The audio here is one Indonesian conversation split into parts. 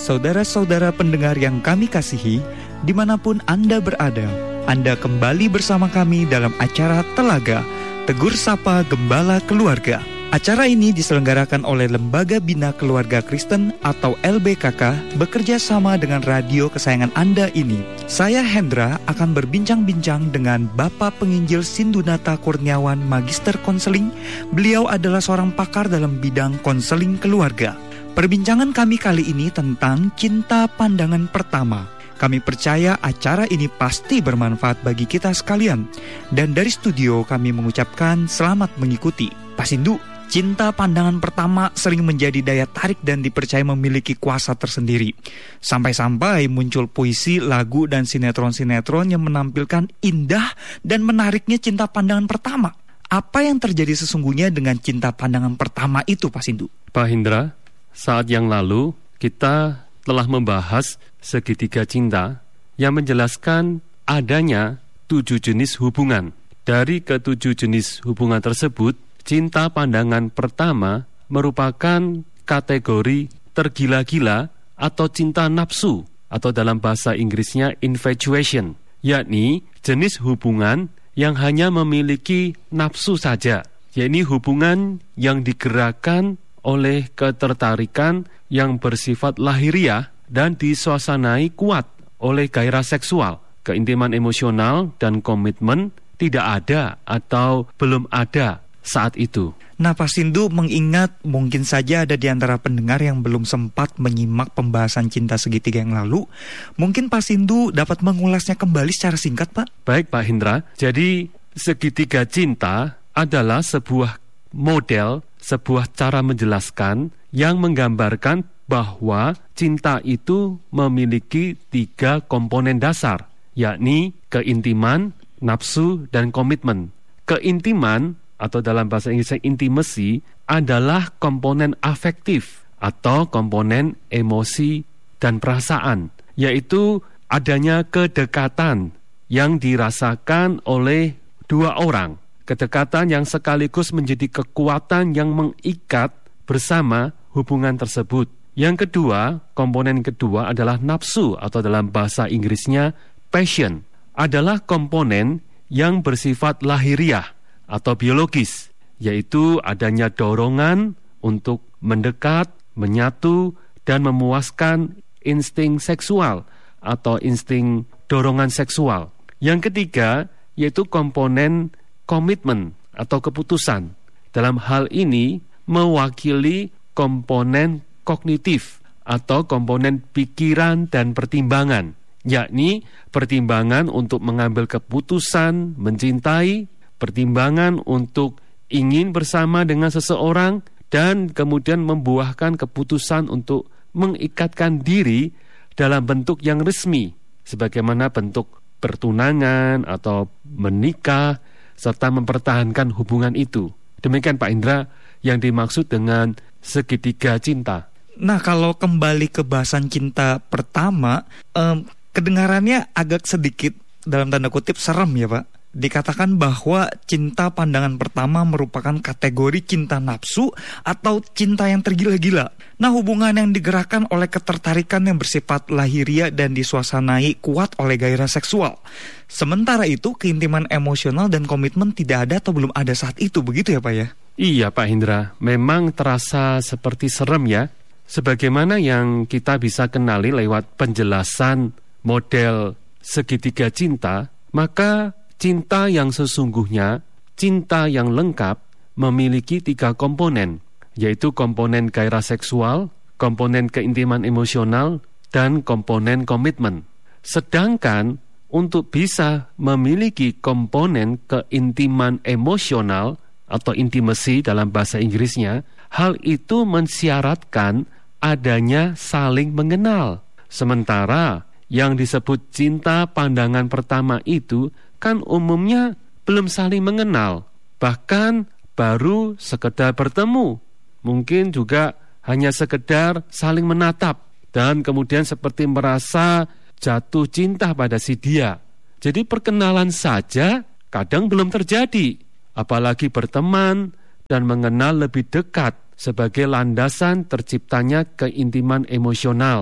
Saudara-saudara pendengar yang kami kasihi, dimanapun Anda berada, Anda kembali bersama kami dalam acara Telaga, Tegur Sapa Gembala Keluarga. Acara ini diselenggarakan oleh Lembaga Bina Keluarga Kristen atau LBKK bekerja sama dengan radio kesayangan Anda ini. Saya Hendra akan berbincang-bincang dengan Bapak Penginjil Sindunata Kurniawan Magister Konseling. Beliau adalah seorang pakar dalam bidang konseling keluarga. Perbincangan kami kali ini tentang cinta pandangan pertama. Kami percaya acara ini pasti bermanfaat bagi kita sekalian. Dan dari studio kami mengucapkan selamat mengikuti. Pak Sindu, cinta pandangan pertama sering menjadi daya tarik dan dipercaya memiliki kuasa tersendiri. Sampai-sampai muncul puisi, lagu, dan sinetron-sinetron yang menampilkan indah dan menariknya cinta pandangan pertama. Apa yang terjadi sesungguhnya dengan cinta pandangan pertama itu, Pak Sindu? Pak Hendra, saat yang lalu kita telah membahas segitiga cinta yang menjelaskan adanya 7 jenis hubungan. Dari ke-7 jenis hubungan tersebut, cinta pandangan pertama merupakan kategori tergila-gila atau cinta nafsu, atau dalam bahasa Inggrisnya infatuation, yakni jenis hubungan yang hanya memiliki nafsu saja, yakni hubungan yang digerakkan oleh ketertarikan yang bersifat lahiriah dan disuasanai kuat oleh gairah seksual. Keintiman emosional dan komitmen tidak ada atau belum ada saat itu. Nah, Pak Sindu mengingat mungkin saja ada di antara pendengar yang belum sempat menyimak pembahasan cinta segitiga yang lalu. Mungkin Pak Sindu dapat mengulasnya kembali secara singkat, Pak? Baik, Pak Hendra. Jadi, segitiga cinta adalah sebuah model, sebuah cara menjelaskan yang menggambarkan bahwa cinta itu memiliki 3 komponen dasar, yakni keintiman, nafsu, dan komitmen. Keintiman atau dalam bahasa Inggrisnya intimacy adalah komponen afektif atau komponen emosi dan perasaan, yaitu adanya kedekatan yang dirasakan oleh 2 orang. Kedekatan yang sekaligus menjadi kekuatan yang mengikat bersama hubungan tersebut. Yang kedua, komponen kedua adalah nafsu atau dalam bahasa Inggrisnya passion. Adalah komponen yang bersifat lahiriah atau biologis, yaitu adanya dorongan untuk mendekat, menyatu, dan memuaskan insting seksual atau insting dorongan seksual. Yang ketiga, yaitu komponen komitmen atau keputusan. Dalam hal ini mewakili komponen kognitif atau komponen pikiran dan pertimbangan, yakni pertimbangan untuk mengambil keputusan mencintai, pertimbangan untuk ingin bersama dengan seseorang, dan kemudian membuahkan keputusan untuk mengikatkan diri dalam bentuk yang resmi, sebagaimana bentuk pertunangan atau menikah, serta mempertahankan hubungan itu. Demikian Pak Indra yang dimaksud dengan segitiga cinta. Nah, kalau kembali ke bahasan cinta pertama, kedengarannya agak sedikit dalam tanda kutip serem ya Pak. Dikatakan bahwa cinta pandangan pertama merupakan kategori cinta nafsu atau cinta yang tergila-gila. Nah, hubungan yang digerakkan oleh ketertarikan yang bersifat lahiriah dan disuasanai kuat oleh gairah seksual. Sementara itu, keintiman emosional dan komitmen tidak ada atau belum ada saat itu, begitu ya Pak ya? Iya Pak Hendra, memang terasa seperti serem ya. Sebagaimana yang kita bisa kenali lewat penjelasan model segitiga cinta, maka cinta yang sesungguhnya, cinta yang lengkap, memiliki 3 komponen, yaitu komponen gairah seksual, komponen keintiman emosional, dan komponen komitmen. Sedangkan untuk bisa memiliki komponen keintiman emosional atau intimacy dalam bahasa Inggrisnya, hal itu mensyaratkan adanya saling mengenal. Sementara yang disebut cinta pandangan pertama itu kan umumnya belum saling mengenal, bahkan baru sekedar bertemu, mungkin juga hanya sekedar saling menatap, dan kemudian seperti merasa jatuh cinta pada si dia. Jadi perkenalan saja kadang belum terjadi, apalagi berteman dan mengenal lebih dekat sebagai landasan terciptanya keintiman emosional.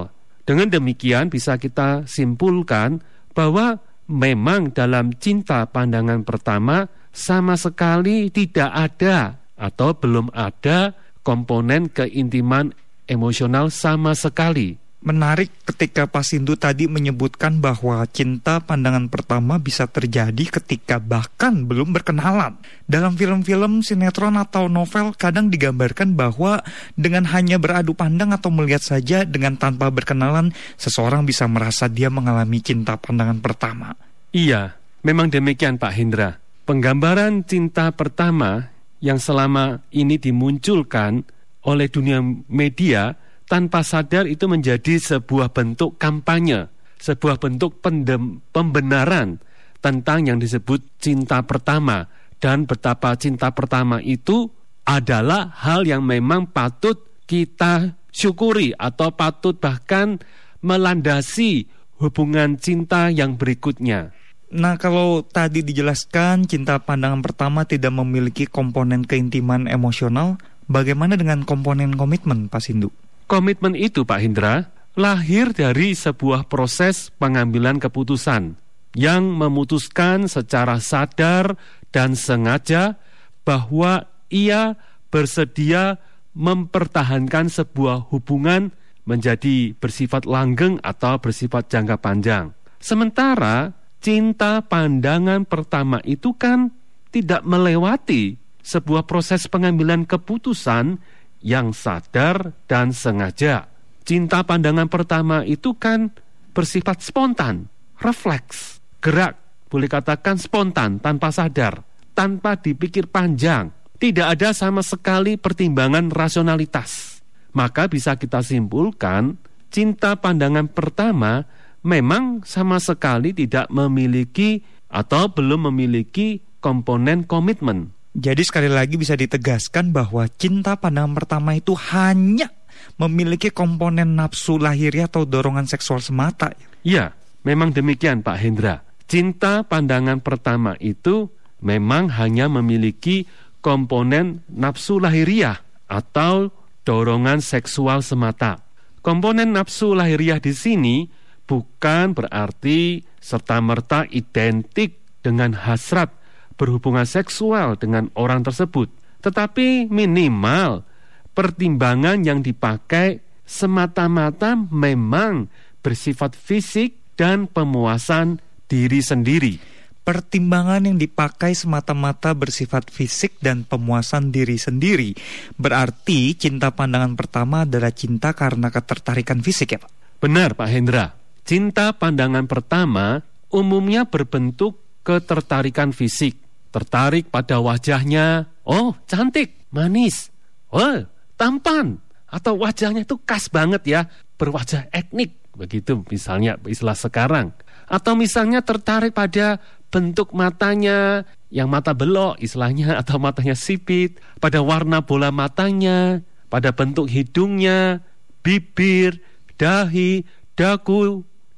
Dengan demikian bisa kita simpulkan bahwa memang dalam cinta pandangan pertama sama sekali tidak ada atau belum ada komponen keintiman emosional sama sekali. Menarik ketika Pak Sindu tadi menyebutkan bahwa cinta pandangan pertama bisa terjadi ketika bahkan belum berkenalan. Dalam film-film, sinetron atau novel kadang digambarkan bahwa dengan hanya beradu pandang atau melihat saja dengan tanpa berkenalan, seseorang bisa merasa dia mengalami cinta pandangan pertama. Iya, memang demikian Pak Hendra. Penggambaran cinta pertama yang selama ini dimunculkan oleh dunia media tanpa sadar itu menjadi sebuah bentuk kampanye, sebuah bentuk pembenaran tentang yang disebut cinta pertama, dan betapa cinta pertama itu adalah hal yang memang patut kita syukuri atau patut bahkan melandasi hubungan cinta yang berikutnya. Nah, kalau tadi dijelaskan cinta pandangan pertama tidak memiliki komponen keintiman emosional, bagaimana dengan komponen komitmen, Pak Sindu? Komitmen itu, Pak Hendra, lahir dari sebuah proses pengambilan keputusan yang memutuskan secara sadar dan sengaja bahwa ia bersedia mempertahankan sebuah hubungan menjadi bersifat langgeng atau bersifat jangka panjang. Sementara cinta pandangan pertama itu kan tidak melewati sebuah proses pengambilan keputusan yang sadar dan sengaja. Cinta pandangan pertama itu kan bersifat spontan, refleks, gerak, boleh katakan spontan, tanpa sadar, tanpa dipikir panjang. Tidak ada sama sekali pertimbangan rasionalitas. Maka bisa kita simpulkan, cinta pandangan pertama memang sama sekali tidak memiliki atau belum memiliki komponen komitmen. Jadi sekali lagi bisa ditegaskan bahwa cinta pandangan pertama itu hanya memiliki komponen nafsu lahiriah atau dorongan seksual semata. Ya, memang demikian Pak Hendra. Cinta pandangan pertama itu memang hanya memiliki komponen nafsu lahiriah atau dorongan seksual semata. Komponen nafsu lahiriah di sini bukan berarti serta-merta identik dengan hasrat berhubungan seksual dengan orang tersebut, tetapi minimal pertimbangan yang dipakai semata-mata memang bersifat fisik dan pemuasan diri sendiri. Pertimbangan yang dipakai semata-mata bersifat fisik dan pemuasan diri sendiri. Berarti cinta pandangan pertama adalah cinta karena ketertarikan fisik, ya Pak? Benar Pak Hendra. Cinta pandangan pertama umumnya berbentuk ketertarikan fisik. Tertarik pada wajahnya, oh cantik, manis, oh tampan, atau wajahnya itu khas banget ya, berwajah etnik, begitu misalnya istilah sekarang. Atau misalnya tertarik pada bentuk matanya, yang mata belok istilahnya, atau matanya sipit, pada warna bola matanya, pada bentuk hidungnya, bibir, dahi, dagu,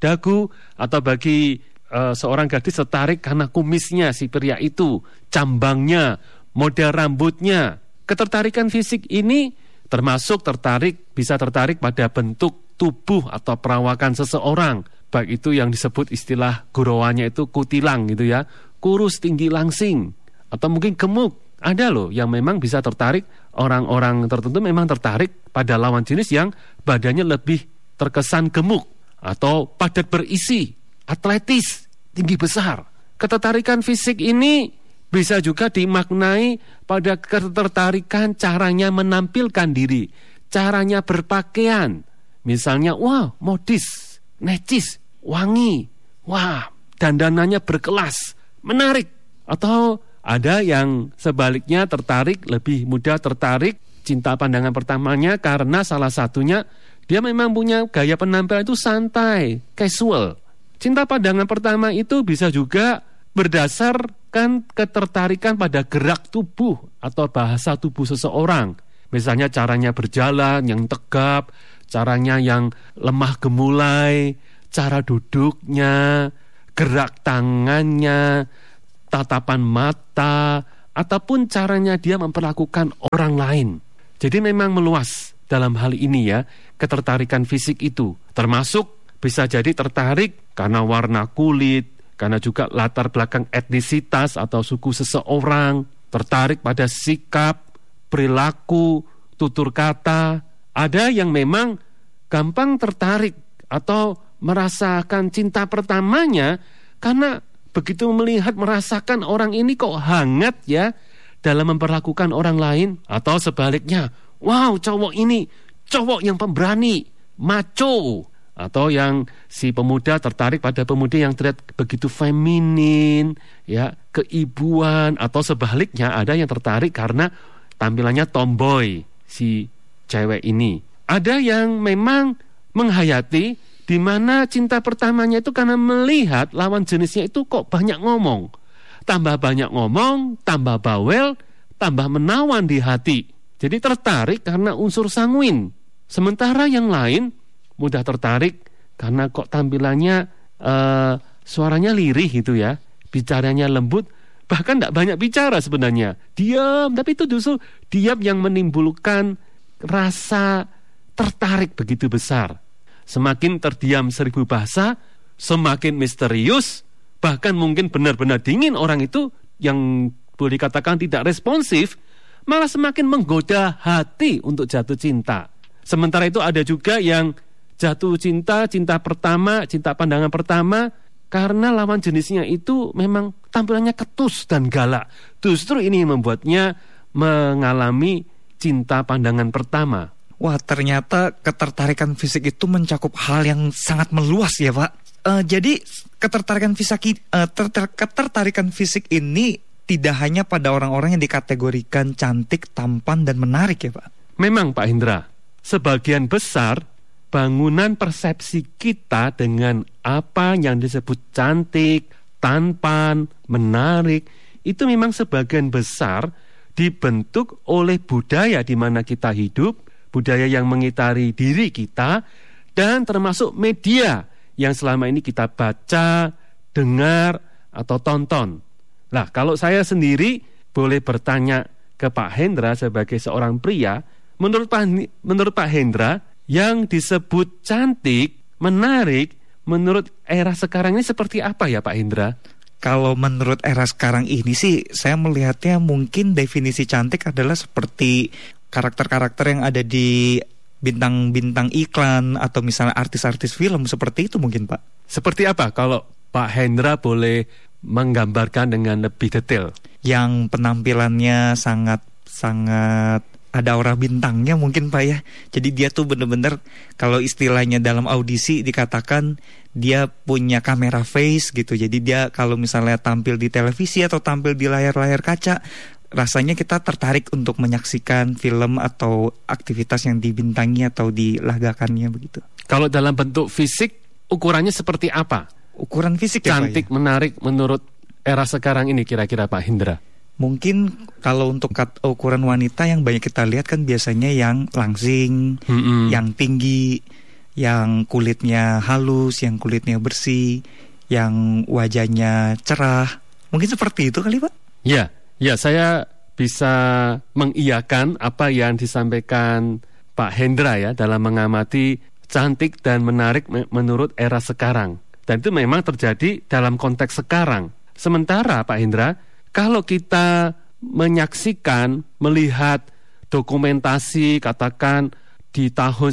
atau bagi seorang gadis tertarik karena kumisnya si pria itu, cambangnya, model rambutnya. Ketertarikan fisik ini termasuk bisa tertarik pada bentuk tubuh atau perawakan seseorang, baik itu yang disebut istilah gurauannya itu kutilang gitu ya, kurus, tinggi, langsing, atau mungkin gemuk. Ada loh yang memang bisa tertarik, orang-orang tertentu memang tertarik pada lawan jenis yang badannya lebih terkesan gemuk atau padat berisi, atletis, tinggi besar. Ketertarikan fisik ini bisa juga dimaknai pada ketertarikan caranya menampilkan diri, caranya berpakaian. Misalnya, wah modis, necis, wangi, wah dandanannya berkelas, menarik. Atau ada yang sebaliknya lebih mudah tertarik cinta pandangan pertamanya karena salah satunya dia memang punya gaya penampilan itu santai, casual. Cinta pandangan pertama itu bisa juga berdasarkan ketertarikan pada gerak tubuh atau bahasa tubuh seseorang. Misalnya caranya berjalan yang tegap, caranya yang lemah gemulai, cara duduknya, gerak tangannya, tatapan mata, ataupun caranya dia memperlakukan orang lain. Jadi memang meluas dalam hal ini ya, ketertarikan fisik itu. Termasuk bisa jadi tertarik karena warna kulit, karena juga latar belakang etnisitas atau suku seseorang, tertarik pada sikap, perilaku, tutur kata. Ada yang memang gampang tertarik atau merasakan cinta pertamanya karena begitu merasakan orang ini kok hangat ya dalam memperlakukan orang lain. Atau sebaliknya, wow, cowok ini cowok yang pemberani, macho. Atau yang si pemuda tertarik pada pemuda yang terlihat begitu feminin, ya, keibuan. Atau sebaliknya, ada yang tertarik karena tampilannya tomboy si cewek ini. Ada yang memang menghayati di mana cinta pertamanya itu karena melihat lawan jenisnya itu kok banyak ngomong. Tambah banyak ngomong, tambah bawel, tambah menawan di hati. Jadi tertarik karena unsur sanguin. Sementara yang lain mudah tertarik karena kok tampilannya suaranya lirih gitu ya, bicaranya lembut, bahkan tidak banyak bicara sebenarnya, diam, tapi itu justru diam yang menimbulkan rasa tertarik begitu besar. Semakin terdiam 1000 bahasa, semakin misterius, bahkan mungkin benar-benar dingin orang itu yang boleh dikatakan tidak responsif, malah semakin menggoda hati untuk jatuh cinta. Sementara itu ada juga yang jatuh cinta, cinta pertama, cinta pandangan pertama, karena lawan jenisnya itu memang tampilannya ketus dan galak. Justru ini membuatnya mengalami cinta pandangan pertama. Wah, ternyata ketertarikan fisik itu mencakup hal yang sangat meluas ya, Pak. Jadi ketertarikan fisik ini tidak hanya pada orang-orang yang dikategorikan cantik, tampan, dan menarik ya, Pak. Memang Pak Hendra, sebagian besar bangunan persepsi kita dengan apa yang disebut cantik, tampan, menarik, itu memang sebagian besar dibentuk oleh budaya di mana kita hidup, budaya yang mengitari diri kita, dan termasuk media yang selama ini kita baca, dengar, atau tonton. Nah, kalau saya sendiri boleh bertanya ke Pak Hendra sebagai seorang pria, menurut Pak Hendra, yang disebut cantik, menarik, menurut era sekarang ini seperti apa ya Pak Hendra? Kalau menurut era sekarang ini sih, saya melihatnya mungkin definisi cantik adalah seperti karakter-karakter yang ada di bintang-bintang iklan atau misalnya artis-artis film, seperti itu mungkin Pak. Seperti apa kalau Pak Hendra boleh menggambarkan dengan lebih detail? Yang penampilannya sangat ada aura bintangnya mungkin Pak ya. Jadi dia tuh bener-bener, kalau istilahnya dalam audisi dikatakan dia punya kamera face gitu. Jadi dia kalau misalnya tampil di televisi atau tampil di layar-layar kaca, rasanya kita tertarik untuk menyaksikan film atau aktivitas yang dibintangi atau dilagakannya begitu. Kalau dalam bentuk fisik, ukurannya seperti apa? Ukuran fisik cantik, ya, Pak, ya? Menarik menurut era sekarang ini kira-kira Pak Hendra? Mungkin kalau untuk ukuran wanita yang banyak kita lihat kan biasanya yang langsing, yang tinggi, yang kulitnya halus, yang kulitnya bersih, yang wajahnya cerah. Mungkin seperti itu kali Pak? Ya, saya bisa mengiyakan apa yang disampaikan Pak Hendra ya dalam mengamati cantik dan menarik menurut era sekarang. Dan itu memang terjadi dalam konteks sekarang. Sementara Pak Hendra, kalau kita menyaksikan, melihat dokumentasi katakan di tahun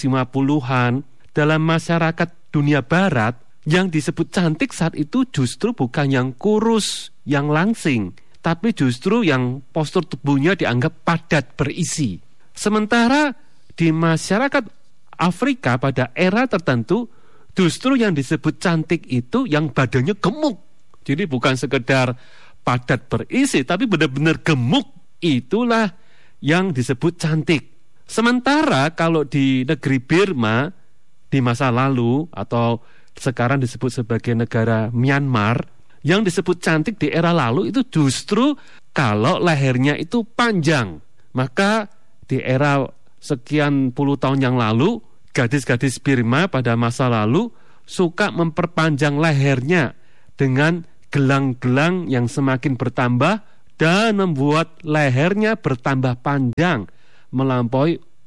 1950-an dalam masyarakat dunia barat, yang disebut cantik saat itu justru bukan yang kurus, yang langsing, tapi justru yang postur tubuhnya dianggap padat berisi. Sementara di masyarakat Afrika pada era tertentu, justru yang disebut cantik itu yang badannya gemuk. Jadi bukan sekedar padat berisi, tapi benar-benar gemuk, itulah yang disebut cantik. Sementara kalau di negeri Burma di masa lalu atau sekarang disebut sebagai negara Myanmar, yang disebut cantik di era lalu itu justru kalau lehernya itu panjang. Maka di era sekian puluh tahun yang lalu, gadis-gadis Burma pada masa lalu suka memperpanjang lehernya dengan gelang-gelang yang semakin bertambah dan membuat lehernya bertambah panjang melampaui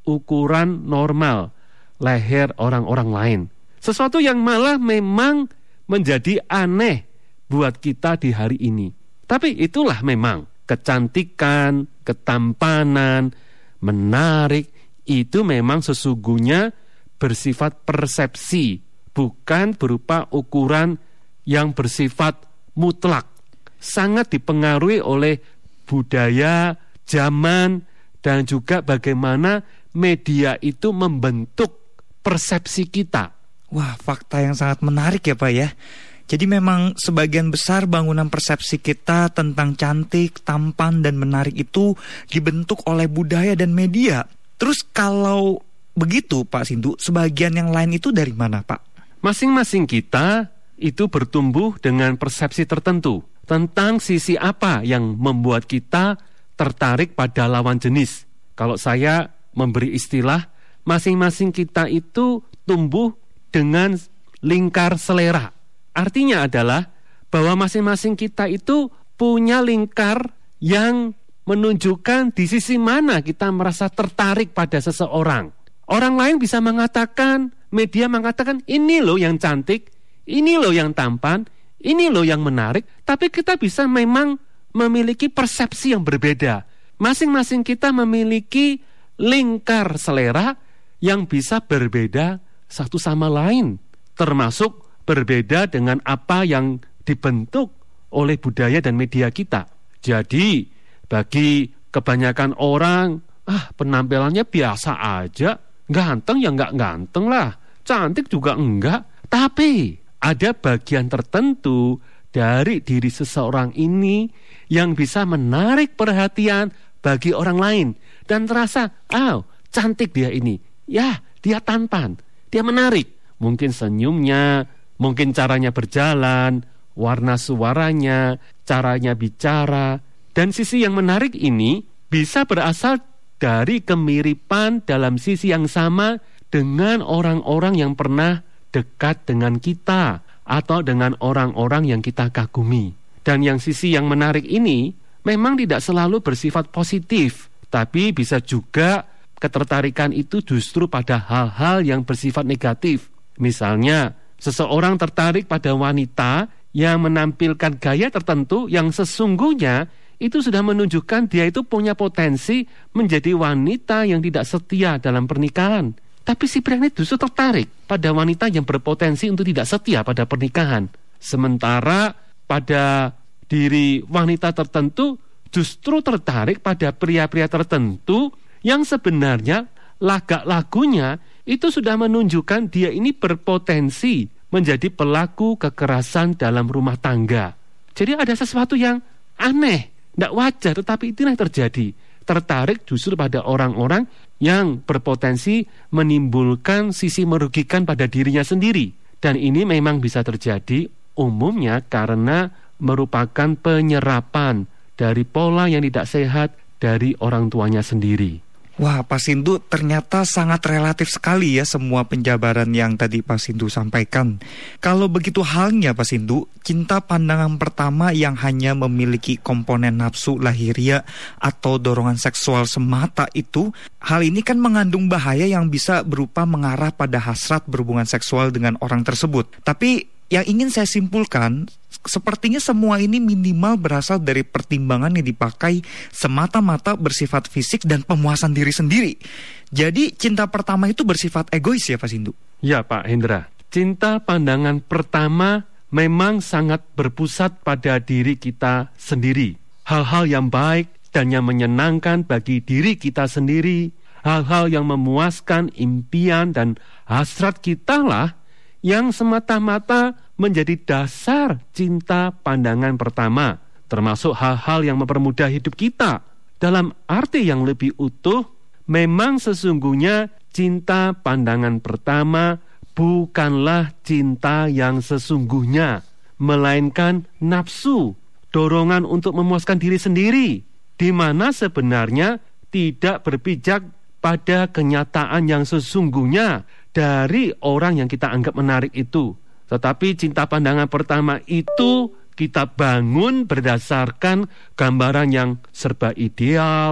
ukuran normal leher orang-orang lain. Sesuatu yang malah memang menjadi aneh buat kita di hari ini. Tapi itulah memang kecantikan, ketampanan, menarik, itu memang sesungguhnya bersifat persepsi, bukan berupa ukuran yang bersifat mutlak. Sangat dipengaruhi oleh budaya, zaman, dan juga bagaimana media itu membentuk persepsi kita. Wah, fakta yang sangat menarik ya Pak ya. Jadi memang sebagian besar bangunan persepsi kita tentang cantik, tampan, dan menarik itu dibentuk oleh budaya dan media. Terus kalau begitu Pak Sindu, sebagian yang lain itu dari mana Pak? Masing-masing kita itu bertumbuh dengan persepsi tertentu tentang sisi apa yang membuat kita tertarik pada lawan jenis. Kalau saya memberi istilah, masing-masing kita itu tumbuh dengan lingkar selera. Artinya adalah bahwa masing-masing kita itu punya lingkar yang menunjukkan di sisi mana kita merasa tertarik pada seseorang. Orang lain bisa mengatakan, media mengatakan, ini loh yang cantik, ini loh yang tampan, ini loh yang menarik. Tapi kita bisa memang memiliki persepsi yang berbeda. Masing-masing kita memiliki lingkar selera yang bisa berbeda satu sama lain, termasuk berbeda dengan apa yang dibentuk oleh budaya dan media kita. Jadi, bagi kebanyakan orang, penampilannya biasa aja, ganteng ya nggak ganteng lah, cantik juga enggak. Tapi ada bagian tertentu dari diri seseorang ini yang bisa menarik perhatian bagi orang lain dan terasa, cantik dia ini, ya dia tampan, dia menarik. Mungkin senyumnya, mungkin caranya berjalan, warna suaranya, caranya bicara. Dan sisi yang menarik ini bisa berasal dari kemiripan dalam sisi yang sama dengan orang-orang yang pernah dekat dengan kita atau dengan orang-orang yang kita kagumi. Dan yang sisi yang menarik ini memang tidak selalu bersifat positif, tapi bisa juga ketertarikan itu justru pada hal-hal yang bersifat negatif. Misalnya, seseorang tertarik pada wanita yang menampilkan gaya tertentu yang sesungguhnya itu sudah menunjukkan dia itu punya potensi menjadi wanita yang tidak setia dalam pernikahan. Tapi si pria ini justru tertarik pada wanita yang berpotensi untuk tidak setia pada pernikahan. Sementara pada diri wanita tertentu justru tertarik pada pria-pria tertentu yang sebenarnya lagak lagunya itu sudah menunjukkan dia ini berpotensi menjadi pelaku kekerasan dalam rumah tangga. Jadi ada sesuatu yang aneh, tidak wajar, tetapi itulah yang terjadi. Tertarik justru pada orang-orang yang berpotensi menimbulkan sisi merugikan pada dirinya sendiri. Dan ini memang bisa terjadi umumnya karena merupakan penyerapan dari pola yang tidak sehat dari orang tuanya sendiri. Wah, Pak Sindu, ternyata sangat relatif sekali ya semua penjabaran yang tadi Pak Sindu sampaikan. Kalau begitu halnya Pak Sindu, cinta pandangan pertama yang hanya memiliki komponen nafsu lahiriah atau dorongan seksual semata itu, hal ini kan mengandung bahaya yang bisa berupa mengarah pada hasrat berhubungan seksual dengan orang tersebut. Tapi yang ingin saya simpulkan, sepertinya semua ini minimal berasal dari pertimbangan yang dipakai semata-mata bersifat fisik dan pemuasan diri sendiri. Jadi cinta pertama itu bersifat egois ya Pak Sindu? Ya Pak Hendra, cinta pandangan pertama memang sangat berpusat pada diri kita sendiri. Hal-hal yang baik dan yang menyenangkan bagi diri kita sendiri, hal-hal yang memuaskan impian dan hasrat kita lah yang semata-mata menjadi dasar cinta pandangan pertama, termasuk hal-hal yang mempermudah hidup kita. Dalam arti yang lebih utuh, memang sesungguhnya cinta pandangan pertama bukanlah cinta yang sesungguhnya, melainkan nafsu, dorongan untuk memuaskan diri sendiri, di mana sebenarnya tidak berpijak pada kenyataan yang sesungguhnya dari orang yang kita anggap menarik itu. Tetapi cinta pandangan pertama itu kita bangun berdasarkan gambaran yang serba ideal,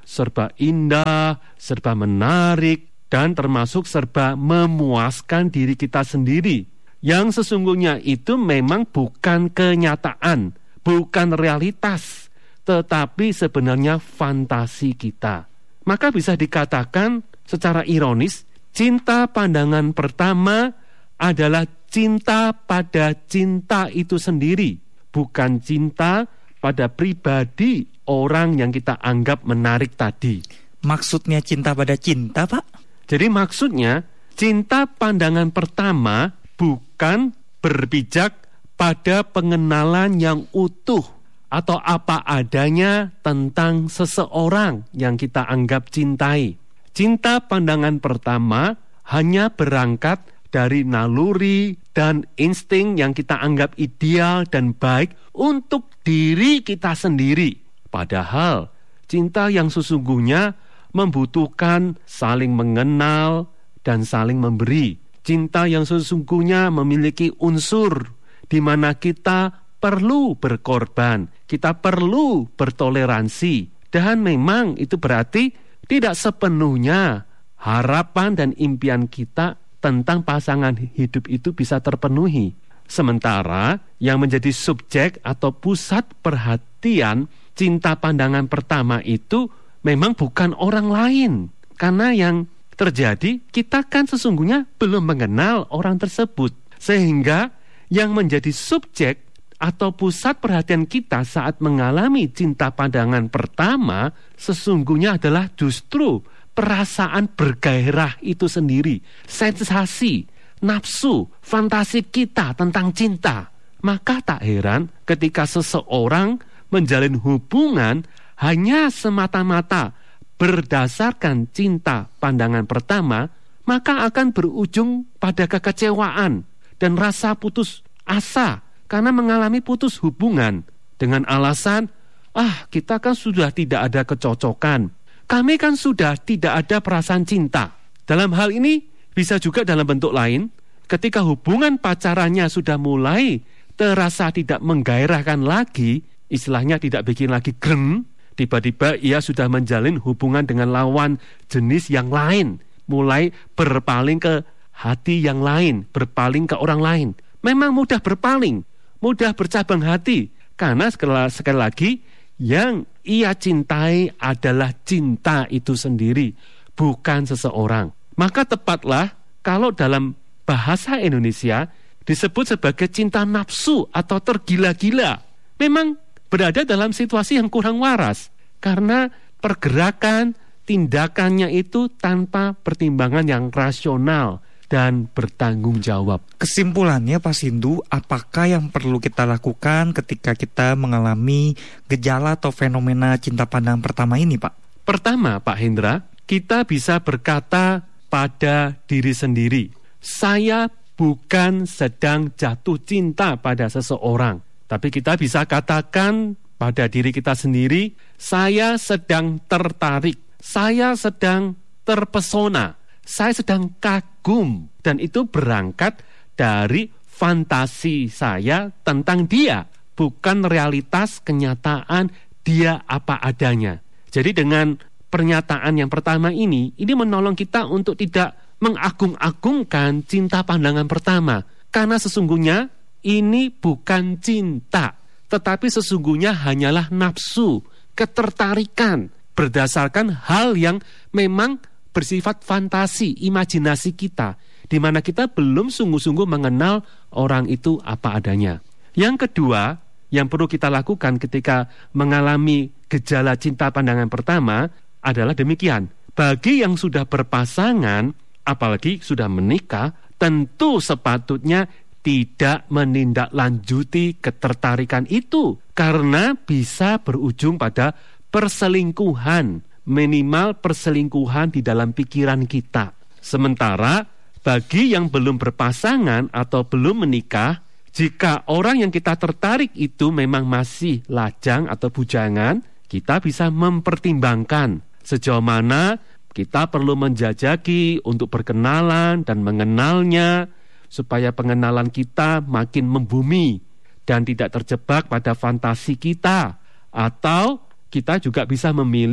serba indah, serba menarik, dan termasuk serba memuaskan diri kita sendiri. Yang sesungguhnya itu memang bukan kenyataan, bukan realitas, tetapi sebenarnya fantasi kita. Maka bisa dikatakan secara ironis, cinta pandangan pertama adalah cinta pada cinta itu sendiri, bukan cinta pada pribadi orang yang kita anggap menarik tadi. Maksudnya cinta pada cinta, Pak? Jadi maksudnya cinta pandangan pertama bukan berpijak pada pengenalan yang utuh atau apa adanya tentang seseorang yang kita anggap cintai. Cinta pandangan pertama hanya berangkat dari naluri dan insting yang kita anggap ideal dan baik untuk diri kita sendiri. Padahal cinta yang sesungguhnya membutuhkan saling mengenal dan saling memberi. Cinta yang sesungguhnya memiliki unsur di mana kita perlu berkorban, kita perlu bertoleransi. Dan memang itu berarti tidak sepenuhnya harapan dan impian kita tentang pasangan hidup itu bisa terpenuhi. Sementara yang menjadi subjek atau pusat perhatian cinta pandangan pertama itu memang bukan orang lain. Karena yang terjadi, kita kan sesungguhnya belum mengenal orang tersebut. Sehingga yang menjadi subjek atau pusat perhatian kita saat mengalami cinta pandangan pertama sesungguhnya adalah justru perasaan bergairah itu sendiri, sensasi, nafsu, fantasi kita tentang cinta. Maka tak heran ketika seseorang menjalin hubungan hanya semata-mata berdasarkan cinta pandangan pertama, maka akan berujung pada kekecewaan dan rasa putus asa karena mengalami putus hubungan dengan alasan, kita kan sudah tidak ada kecocokan, kami kan sudah tidak ada perasaan cinta. Dalam hal ini bisa juga dalam bentuk lain, ketika hubungan pacarannya sudah mulai terasa tidak menggairahkan lagi, istilahnya tidak bikin lagi grem, tiba-tiba ia sudah menjalin hubungan dengan lawan jenis yang lain, mulai berpaling ke hati yang lain, berpaling ke orang lain. Memang mudah berpaling, mudah bercabang hati, karena sekali lagi yang ia cintai adalah cinta itu sendiri, bukan seseorang. Maka tepatlah kalau dalam bahasa Indonesia disebut sebagai cinta nafsu atau tergila-gila. Memang berada dalam situasi yang kurang waras, karena pergerakan, tindakannya itu tanpa pertimbangan yang rasional dan bertanggung jawab. Kesimpulannya Pak Sindu, apakah yang perlu kita lakukan ketika kita mengalami gejala atau fenomena cinta pandangan pertama ini, Pak? Pertama, Pak Hendra, kita bisa berkata pada diri sendiri, saya bukan sedang jatuh cinta pada seseorang. Tapi kita bisa katakan pada diri kita sendiri, saya sedang tertarik, saya sedang terpesona, saya sedang kagum, dan itu berangkat dari fantasi saya tentang dia, bukan realitas kenyataan dia apa adanya. Jadi dengan pernyataan yang pertama ini menolong kita untuk tidak mengagung-agungkan cinta pandangan pertama, karena sesungguhnya ini bukan cinta, tetapi sesungguhnya hanyalah nafsu, ketertarikan berdasarkan hal yang memang bersifat fantasi, imajinasi kita, di mana kita belum sungguh-sungguh mengenal orang itu apa adanya. Yang kedua, yang perlu kita lakukan ketika mengalami gejala cinta pandangan pertama adalah demikian. Bagi yang sudah berpasangan, apalagi sudah menikah, tentu sepatutnya tidak menindaklanjuti ketertarikan itu, karena bisa berujung pada perselingkuhan, minimal perselingkuhan di dalam pikiran kita. Sementara bagi yang belum berpasangan atau belum menikah, jika orang yang kita tertarik itu memang masih lajang atau bujangan, kita bisa mempertimbangkan sejauh mana kita perlu menjajaki untuk berkenalan dan mengenalnya, supaya pengenalan kita makin membumi dan tidak terjebak pada fantasi kita. Atau kita juga bisa memilih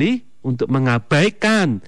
untuk mengabaikan